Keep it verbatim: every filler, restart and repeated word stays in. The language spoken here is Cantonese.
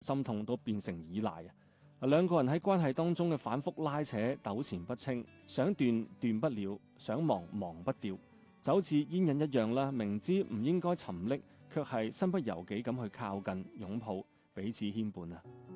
心痛都變成依賴啊！兩個人喺關係當中嘅反覆拉扯、糾纏不清，想斷斷不了，想忘忘不掉，就好似煙癮一樣啦。明知唔應該沉溺，卻係身不由己咁去靠近、擁抱，彼此牽絆啊！